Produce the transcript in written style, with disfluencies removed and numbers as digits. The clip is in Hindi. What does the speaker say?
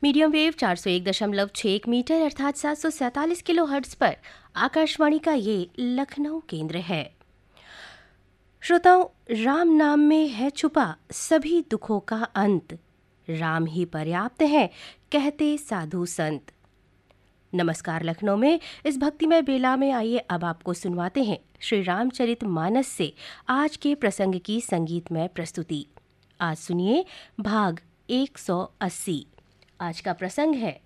मीडियम वेव 401.61 मीटर अर्थात 747 किलो हर्ट्ज पर आकाशवाणी का ये लखनऊ केंद्र है। श्रोताओं, राम नाम में है छुपा सभी दुखों का अंत, राम ही पर्याप्त है कहते साधु संत। नमस्कार लखनऊ में इस भक्तिमय बेला में आइए अब आपको सुनवाते हैं श्री रामचरित मानस से आज के प्रसंग की संगीतमय प्रस्तुति। आज सुनिए भाग 180। आज का प्रसंग है